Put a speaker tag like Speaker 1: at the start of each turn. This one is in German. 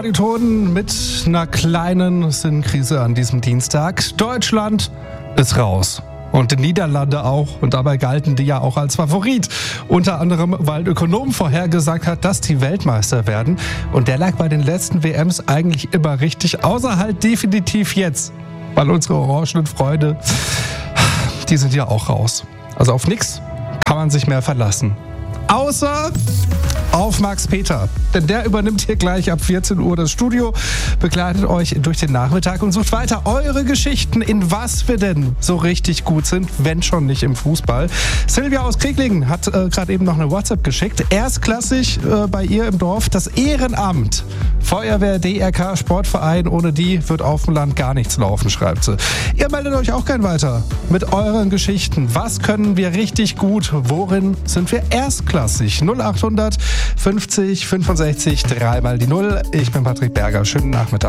Speaker 1: Kommilitonen mit einer kleinen Sinnkrise an diesem Dienstag. Deutschland ist raus. Und die Niederlande auch. Und dabei galten die ja auch als Favorit. Unter anderem, weil ein Ökonom vorhergesagt hat, dass die Weltmeister werden. Und der lag bei den letzten WMs eigentlich immer richtig. Außer halt definitiv jetzt. Weil unsere orangenen Freunde, die sind ja auch raus. Also auf nix kann man sich mehr verlassen. Außer auf Max Peter. Denn der übernimmt hier gleich ab 14 Uhr das Studio, begleitet euch durch den Nachmittag und sucht weiter eure Geschichten, in was wir denn so richtig gut sind, wenn schon nicht im Fußball. Silvia aus Kreglingen hat gerade eben noch eine WhatsApp geschickt. Erstklassig bei ihr im Dorf das Ehrenamt. Feuerwehr, DRK, Sportverein, ohne die wird auf dem Land gar nichts laufen, schreibt sie. Ihr meldet euch auch gern weiter mit euren Geschichten. Was können wir richtig gut? Worin sind wir erstklassig? 0800 50 65 3 mal die 0. Ich bin Patrick Berger. Schönen Nachmittag.